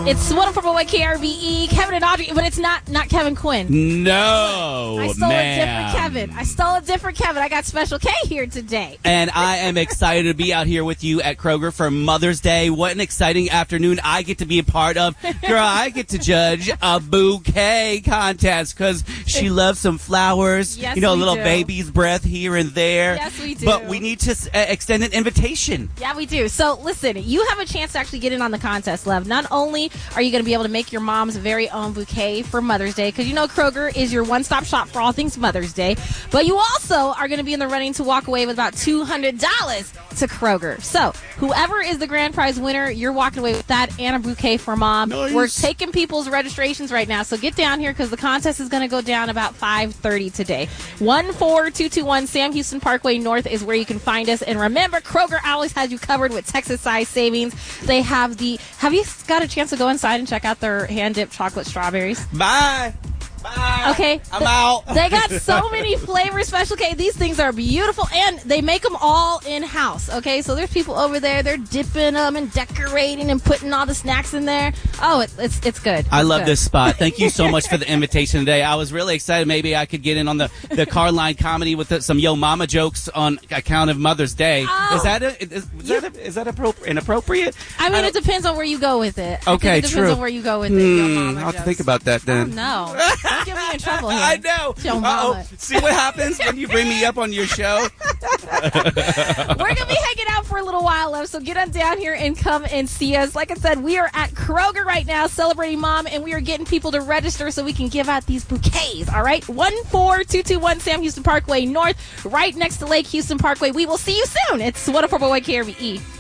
It's 104.1 KRBE, Kevin and Audrey, but it's not Kevin Quinn. No, I stole a different Kevin. I got Special K here today. And I am excited to be out here with you at Kroger for Mother's Day. What an exciting afternoon I get to be a part of. Girl, I get to judge a bouquet contest because she loves some flowers. Yes, a little do. baby's breath here and there. Yes, we do. But we need to extend an invitation. Yeah, we do. So, listen, you have a chance to actually get in on the contest, Lev. Not only are you going to be able to make your mom's very own bouquet for Mother's Day, because Kroger is your one-stop shop for all things Mother's Day, but you also are going to be in the running to walk away with about $200 to Kroger. So, whoever is the grand prize winner, you're walking away with that and a bouquet for mom. Nice. We're taking people's registrations right now, so get down here because the contest is going to go down about 5:30 today. 14221 Sam Houston Parkway North is where you can find us. And remember, Kroger always has you covered with Texas-sized savings. They have you got a chance to go inside and check out their hand-dipped chocolate strawberries? Bye. Okay. I'm out. They got so many flavors, Special K. These things are beautiful, and they make them all in-house, okay? So there's people over there. They're dipping them and decorating and putting all the snacks in there. Oh, it's good. I love this spot. Thank you so much for the invitation today. I was really excited. Maybe I could get in on the car line comedy with some Yo Mama jokes on account of Mother's Day. Oh. Is that inappropriate? I mean, it depends on where you go with it. Okay, it depends on where you go with it. Yo Mama I'll have to jokes. think about that then. Oh, no. Don't get me in trouble here. I know. Yo Mama. See what happens when you bring me up on your show? We're going to be hanging out for a little while, love, so get on down here and come and see us. Like I said, we are at Kroger right now celebrating Mom, and we are getting people to register so we can give out these bouquets, all right? 14221 Sam Houston Parkway North, right next to Lake Houston Parkway. We will see you soon. It's 104.1 KRBE.